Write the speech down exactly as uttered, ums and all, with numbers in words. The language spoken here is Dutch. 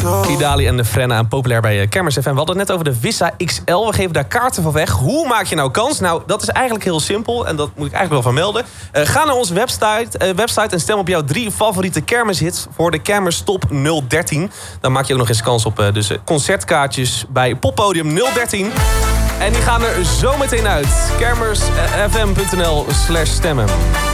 Kidali en de Frenna aan populair bij Kermis F M. We hadden het net over de Vissa X L. We geven daar kaarten van weg. Hoe maak je nou kans? Nou, dat is eigenlijk heel simpel. En dat moet ik eigenlijk wel vermelden. Uh, ga naar onze website, uh, website en stem op jouw drie favoriete kermishits voor de Kermis Top nul dertien. Dan maak je ook nog eens kans op uh, dus, uh, concertkaartjes bij Poppodium nul dertien. En die gaan er zo meteen uit. kermisfm punt n l slash stemmen.